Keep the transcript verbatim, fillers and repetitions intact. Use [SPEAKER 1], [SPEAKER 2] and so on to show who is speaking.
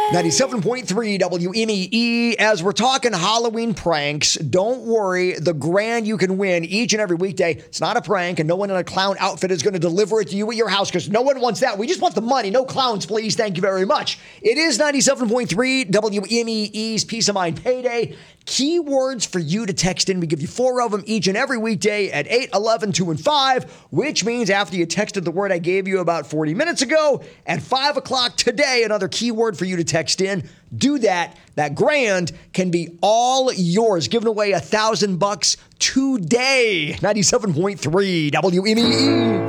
[SPEAKER 1] ninety-seven point three W M E. As we're talking Halloween pranks, don't worry. The grand you can win each and every weekday. It's not a prank, and no one in a clown outfit is going to deliver it to you at your house because no one wants that. We just want the money. No clowns, please. Thank you very much. It is ninety-seven point three W M E's Peace of Mind Payday. Keywords for you to text in. We give you four of them each and every weekday at eight, eleven, two, and five, which means after you texted the word I gave you about forty minutes ago, at five o'clock today, another keyword for you to text in. Do that. That grand can be all yours. Giving away a thousand bucks today. ninety-seven point three W M E.